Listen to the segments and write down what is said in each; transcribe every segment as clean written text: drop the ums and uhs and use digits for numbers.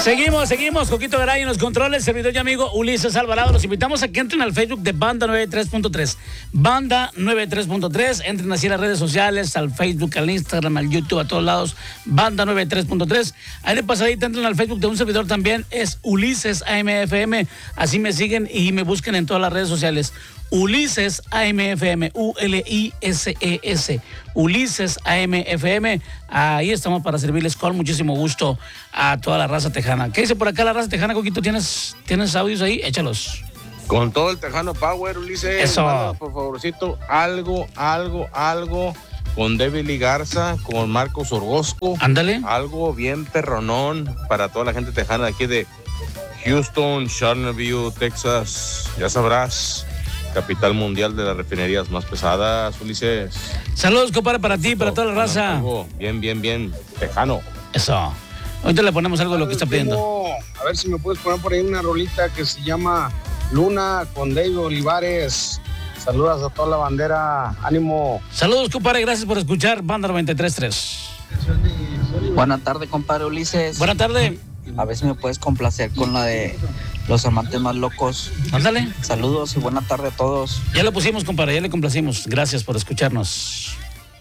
Seguimos, Coquito Garay en los controles, servidor y amigo Ulises Alvarado. Los invitamos a que entren al Facebook de Banda 93.3. Banda 93.3, entren así a las redes sociales, al Facebook, al Instagram, al YouTube, a todos lados, Banda 93.3. Ahí de pasadita entren al Facebook de un servidor también, es Ulises AMFM. Así me siguen y me busquen en todas las redes sociales. Ulises AMFM, ULISES, Ulises AMFM. Ahí estamos para servirles con muchísimo gusto a toda la raza tejana. ¿Qué dice por acá la raza tejana, Coquito? ¿Tienes audios ahí? Échalos. Con todo el tejano power, Ulises. Eso. Mándanos, por favorcito, algo con David Garza, con Marcos Orozco. Ándale. Algo bien perronón para toda la gente tejana de aquí de Houston, Charlottesville, Texas. Ya sabrás, capital mundial de las refinerías más pesadas, Ulises. Saludos, compadre, para ti, para toda la raza. Algo bien tejano. Eso. Ahorita le ponemos algo de lo que está pidiendo. A ver si me puedes poner por ahí una rolita que se llama Luna con David Olivares. Saludos a toda la bandera. Ánimo. Saludos, compadre. Gracias por escuchar Banda 93.3. Buenas tardes, compadre Ulises. Buenas tardes. A ver si me puedes complacer con la de Los Amantes Más Locos. Ándale. Saludos y buena tarde a todos. Ya lo pusimos, compadre, ya le complacimos. Gracias por escucharnos.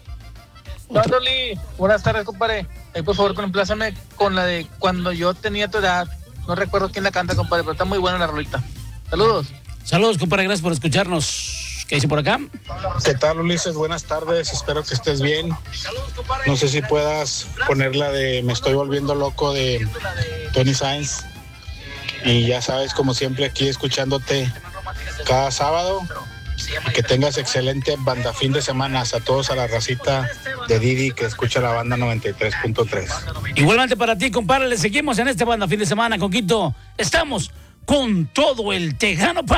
Loli, buenas tardes, compadre. Por favor, complázame con la de Cuando yo tenía tu edad. No recuerdo quién la canta, compadre, pero está muy buena la rolita. Saludos. Saludos, compadre, gracias por escucharnos. ¿Qué dice por acá? ¿Qué tal, Ulises? Buenas tardes, espero que estés bien. No sé si puedas poner la de Me estoy volviendo loco de Tony Sainz. Y ya sabes, como siempre, aquí escuchándote cada sábado. Y que tengas excelente banda fin de semana. A todos, a la racita de Didi que escucha la banda 93.3. Igualmente para ti, compadre, le seguimos en este banda fin de semana, Coquito. Estamos con todo el tejano.